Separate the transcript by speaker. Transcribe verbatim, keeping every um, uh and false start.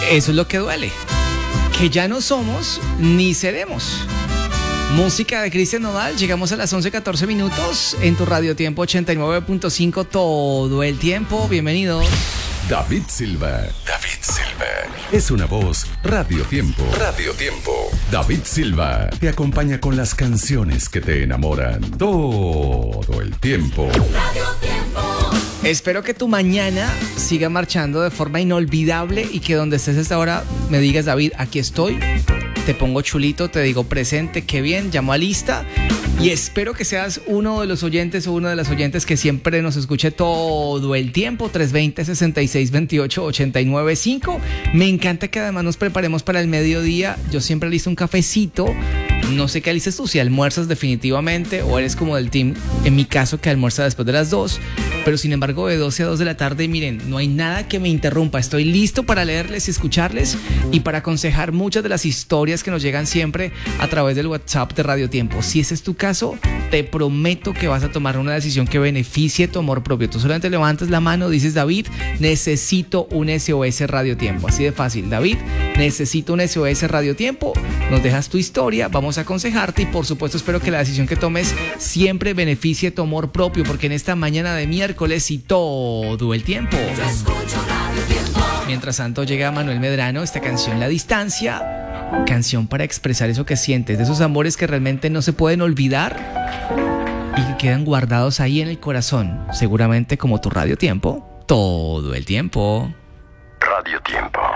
Speaker 1: Eso es lo que duele. Que ya no somos ni seremos. Música de Cristian Nodal. Llegamos a las once catorce minutos en tu Radio Tiempo ochenta y nueve punto cinco todo el tiempo. Bienvenidos.
Speaker 2: David Silva. David Silva. Es una voz. Radio Tiempo. Radio Tiempo. David Silva te acompaña con las canciones que te enamoran todo el tiempo.
Speaker 3: Radio Tiempo.
Speaker 1: Espero que tu mañana siga marchando de forma inolvidable y que donde estés a esta hora me digas, David, aquí estoy. Te pongo chulito, te digo presente, qué bien, llamo a lista. Y espero que seas uno de los oyentes o una de las oyentes que siempre nos escuche todo el tiempo. tres dos cero, sesenta y seis veintiocho, ochenta y nueve cinco. Me encanta que además nos preparemos para el mediodía. Yo siempre listo un cafecito. No sé qué alices tú, si almuerzas definitivamente o eres como del team, en mi caso, que almuerza después de las dos. Pero sin embargo, de doce a dos de la tarde, miren, no hay nada que me interrumpa. Estoy listo para leerles y escucharles y para aconsejar muchas de las historias que nos llegan siempre a través del WhatsApp de Radio Tiempo. Si ese es tu caso, te prometo que vas a tomar una decisión que beneficie tu amor propio. Tú solamente levantas la mano, dices, David, necesito un S O S Radio Tiempo. Así de fácil. David, necesito un S O S Radio Tiempo. Nos dejas tu historia, vamos a aconsejarte y por supuesto espero que la decisión que tomes siempre beneficie tu amor propio, porque en esta mañana de miércoles y todo el tiempo.
Speaker 3: Yo escucho Radio Tiempo.
Speaker 1: Mientras tanto llega Manuel Medrano, esta canción La Distancia, canción para expresar eso que sientes, de esos amores que realmente no se pueden olvidar y que quedan guardados ahí en el corazón, seguramente como tu Radio Tiempo, todo el tiempo.
Speaker 2: Radio Tiempo.